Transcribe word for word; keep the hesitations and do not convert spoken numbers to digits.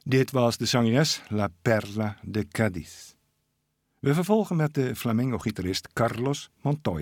Dit was de zangeres La Perla de Cádiz. We vervolgen met de flamenco-gitarist Carlos Montoya.